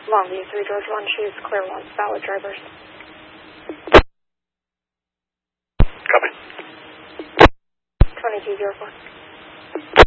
Longview 3 George 1, choose clear 1, valid drivers. Copy. 2204.